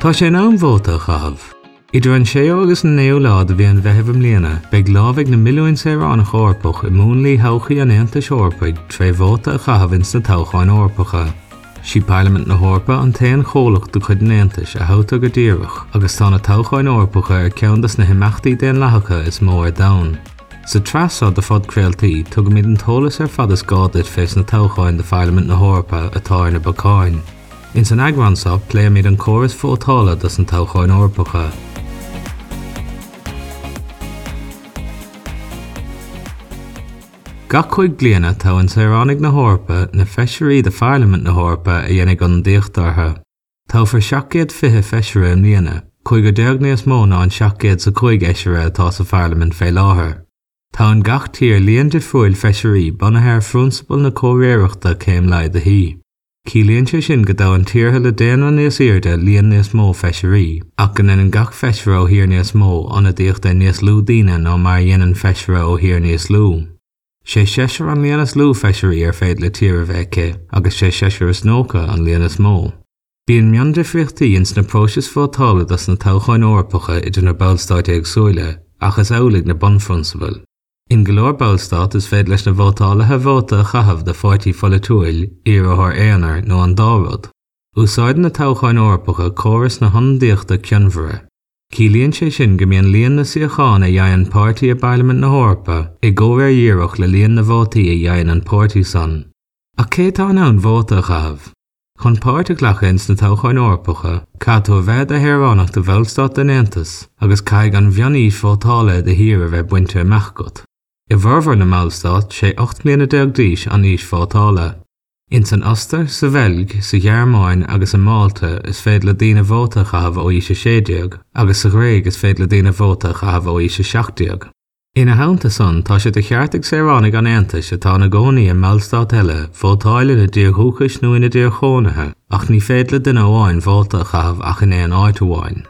Tá sé an bhóta chahabh. Idir an séo agus an néolád a bhí an bheithim léana, beag lábhaigh na milliún sérán a chorpach I múnlaí hochaí an Aontais Eorpaig tre bhóta a chahabh ins na toghcháin orpacha. Sí Parliament na Hórpa an taon cholacht do chuid an Aontais a hauta go díreach, agus tá na toghcháin orpacha ar ceantas na himachtaí den leathacha is mór dain. Sa trasad de fod creaaltaí tug míad an tolas ar fad is gádaid fés na toghcháin de Parliament na Hórpa atá na bacáin. In san agransa léir míad an choras fótála das an toghcháin orpacha. Gach chuig bliana tá an Saoránaigh na Hórpa na feisirí de Parliament na Hórpa a dhéanamh an díochtartha. Tá for 750 feisirí an líana, chuig go deag níos mó ná an 750 eisirí atá sa Parliament fé láthair. Tá an gach tír líon de fuil feisirí bunathe ar frúnsabal na cóiréireachta céim leid de hí. Cílíonn sé sin go dá an tíortha le déanamh níos airde líon níos mó feisirí, ach gan an gach feisirí ó hir níos mó anna díochta níos lú daoine ná mar dhéanann feisirí ó hir níos lú. Sé séisiir an líanas lú feisirí ar féad le tír a bheice, agus sé séisiir is nócha an líanas mó. Bíonn mean difriochtaí ins na próisis fótála das na toghcháin orpacha idir na ballstáid agsúile, ach is amhlaigh na bunfronsabal. In golóir ballstát is féad leis na bhótálathe bhóta a chahabh de fáirtí folatúil iarthar éanaar nó an dárod. Úsáideann na toghcháin orpacha córas na hondíochta ceannmhara. Cílíonn sé sin go mbíonn líon na síocháin a dhéanann pártaí a Parliament na Hórpa I ggóir díreach le líon na bhótaí a dhéanann an pártaí san. Ach cé tá ann bhóta a chahabh. Chun páirteach lecha ins na toghcháin orpacha, catú a bheith a théaránach do bhellstát den Aontas, agus caiig an bheanaí fótála de hir a bheith buinte amach got. I bhormhar na Mallstát sé 8 bliana díos an níos fótála. In san Ostair, sa Bhelg, sa Ghearmáin agus sa Malta is féad le daoine bhóta a chahabh ó íse 60, agus sa Ghréig is féad le daoine bhóta a chahabh ó íse 60. Ina haanta san tá sé de cheartach Saoránaigh an Aontais atá na gcónaí in Mallstát eile fótáile na díorthúchais nó ina díorchónathe, ach ní féad le duine amháin bhóta a chahabh ach in éon áit amháin.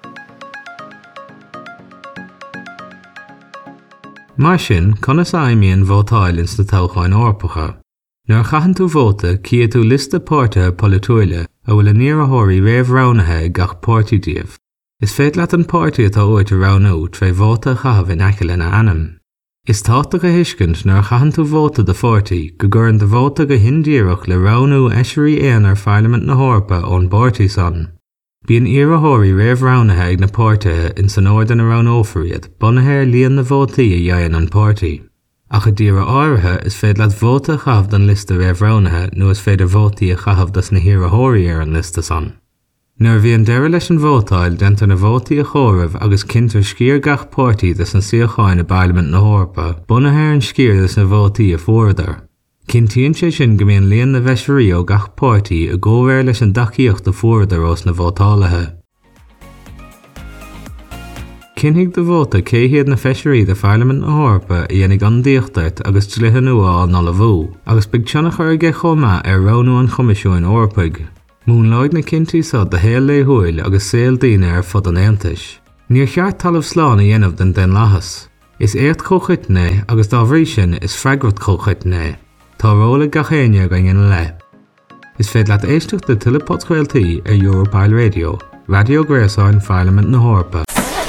Mar sin, conas aimíonn bhótáil ins na toghcháin orpacha. Nuair chaithan tú bhóta, cíad tú lista páirte polatúile a bhfuil a níorathirí réamhránaithe gach pártaí díobh. Is féad leat an pártaí atá uait a ránú tre bhóta a chahabh in aice na anam. Is tátacha hiiscint nuair chaithan tú bhóta de fórtaí go gcuireann de bhóta go hindíireach le ránú eisirí éanaar Parliament na Hórpa ón pártaí san. Bíonn iarrathirí réamhránaithe ag na pártaithe in san ordan a rán ófriad, bunathe líon na bhótaí a dhéanann an pártaí. Ach a díra áirithe is féad leat bhóta a chahabh don lista réamhránaithe nó is féidir bhótaí a chahabh das na iarrathirí ar an lista san. Nuair bhí an deireadh leis an bhótáil dentar na bhótaí a chomhramh agus cintear scíor gach pártaí das na síocháin a Parliament na Hórpa, bunathe ar an scíor das na bhótaí a fuaradar. Cintíonn sé sin go mbíonn líon na bheisirí ó gach pártaí a ggóbhar leis an dacaíocht a fuaradar os na bhótálathe. Cinnig do bhóta céhiad na feisirí de Parliament na Hórpa a dhéanamh an díochtart agus tlithe nuá ná le bhú, agus beag teannach ar ggé chomá ar ránú an Choimisiún Eorpaig. Mún leid na cinntií sa de héal léthúil agus saol daoine ar fud an Aontais. Níor cheart talamh slán a dhéanamh den leachas. Is éirt chomhchuitné agus dá bhrí sin is freagrad chomhchuitné. Tá róla gachéine go dhéanamh le. Is féad leat éisteach de tuileáid chraoltaí ar Europile Radio, Radio Gréasáin Parliament na Hórpa.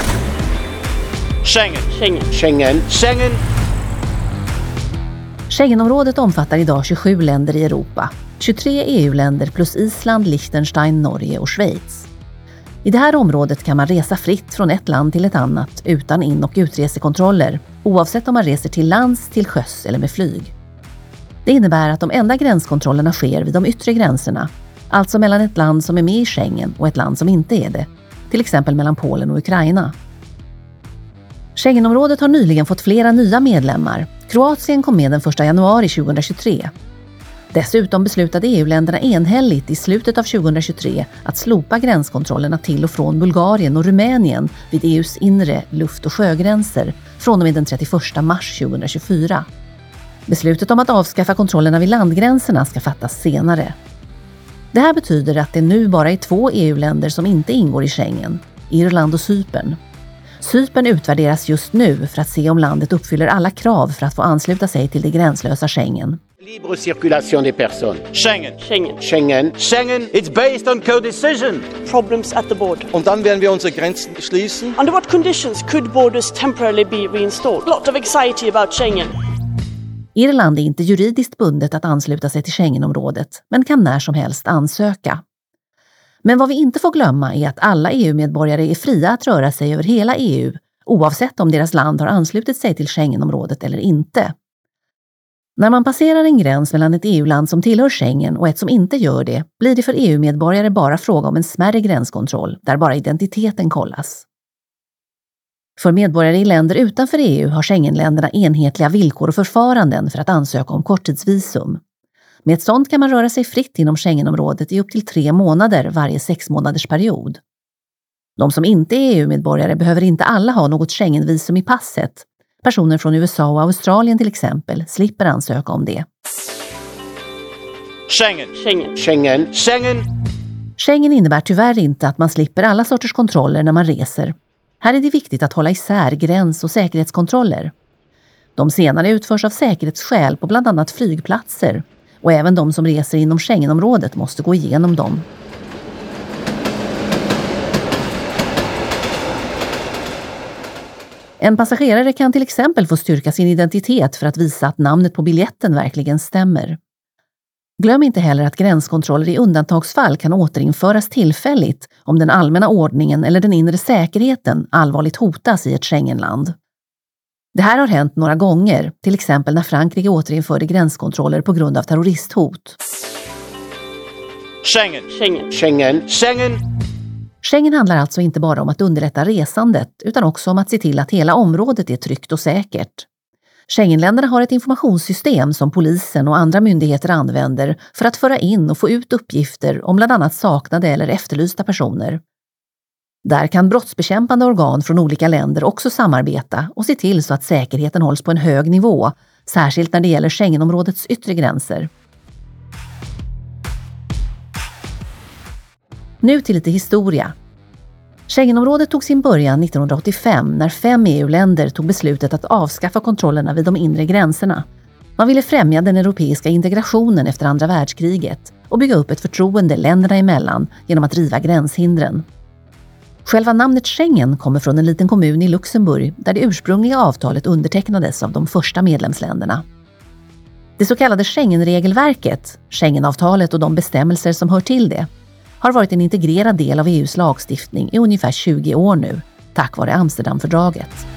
Schengen. Schengenområdet omfattar idag 27 länder i Europa. 23 EU-länder plus Island, Liechtenstein, Norge och Schweiz. I det här området kan man resa fritt från ett land till ett annat utan in- och utresekontroller, oavsett om man reser till lands, till sjöss eller med flyg. Det innebär att de enda gränskontrollerna sker vid de yttre gränserna, alltså mellan ett land som är med i Schengen och ett land som inte är det, till exempel mellan Polen och Ukraina. Schengenområdet har nyligen fått flera nya medlemmar. Kroatien kom med den 1 januari 2023. Dessutom beslutade EU-länderna enhälligt i slutet av 2023 att slopa gränskontrollerna till och från Bulgarien och Rumänien vid EUs inre luft- och sjögränser från och med den 31 mars 2024. Beslutet om att avskaffa kontrollerna vid landgränserna ska fattas senare. Det här betyder att det nu bara är 2 EU-länder som inte ingår i Schengen, Irland och Cypern. Cypern utvärderas just nu för att se om landet uppfyller alla krav för att få ansluta sig till det gränslösa Schengen. Libre circulation des personnes. Schengen. It's based on co-decision. Problems at the border. Und dann werden wir unsere Grenzen schließen. Under what conditions could borders temporarily be reinstalled? A lot of anxiety about Schengen. Irland är inte juridiskt bundet att ansluta sig till Schengenområdet, men kan när som helst ansöka. Men vad vi inte får glömma är att alla EU-medborgare är fria att röra sig över hela EU, oavsett om deras land har anslutit sig till Schengenområdet eller inte. När man passerar en gräns mellan ett EU-land som tillhör Schengen och ett som inte gör det, blir det för EU-medborgare bara fråga om en smärre gränskontroll, där bara identiteten kollas. För medborgare i länder utanför EU har Schengenländerna enhetliga villkor och förfaranden för att ansöka om korttidsvisum. Med ett sådant kan man röra sig fritt inom Schengenområdet i upp till 3 månader varje 6 månaders period. De som inte är EU-medborgare behöver inte alla ha något Schengenvisum i passet. Personer från USA och Australien till exempel slipper ansöka om det. Schengen innebär tyvärr inte att man slipper alla sorters kontroller när man reser. Här är det viktigt att hålla isär gräns- och säkerhetskontroller. De senare utförs av säkerhetsskäl på bland annat flygplatser, och även de som reser inom Schengenområdet måste gå igenom dem. En passagerare kan till exempel få styrka sin identitet för att visa att namnet på biljetten verkligen stämmer. Glöm inte heller att gränskontroller i undantagsfall kan återinföras tillfälligt om den allmänna ordningen eller den inre säkerheten allvarligt hotas i ett Schengenland. Det här har hänt några gånger, till exempel när Frankrike återinförde gränskontroller på grund av terroristhot. Schengen handlar alltså inte bara om att underlätta resandet utan också om att se till att hela området är tryggt och säkert. Schengenländerna har ett informationssystem som polisen och andra myndigheter använder för att föra in och få ut uppgifter om bland annat saknade eller efterlysta personer. Där kan brottsbekämpande organ från olika länder också samarbeta och se till så att säkerheten hålls på en hög nivå, särskilt när det gäller Schengenområdets yttre gränser. Nu till lite historia. Schengenområdet tog sin början 1985 när 5 EU-länder tog beslutet att avskaffa kontrollerna vid de inre gränserna. Man ville främja den europeiska integrationen efter andra världskriget och bygga upp ett förtroende länderna emellan genom att riva gränshindren. Själva namnet Schengen kommer från en liten kommun i Luxemburg där det ursprungliga avtalet undertecknades av de första medlemsländerna. Det så kallade Schengenregelverket, Schengenavtalet och de bestämmelser som hör till det, har varit en integrerad del av EUs lagstiftning i ungefär 20 år nu, tack vare Amsterdamfördraget.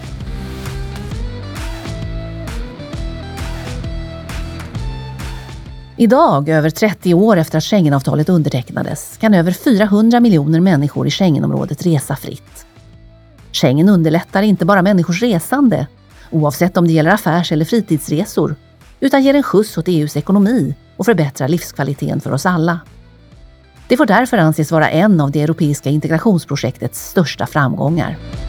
Idag, över 30 år efter att Schengenavtalet undertecknades, kan över 400 miljoner människor i Schengenområdet resa fritt. Schengen underlättar inte bara människors resande, oavsett om det gäller affärs- eller fritidsresor, utan ger en skjuts åt EUs ekonomi och förbättrar livskvaliteten för oss alla. Det får därför anses vara en av det europeiska integrationsprojektets största framgångar.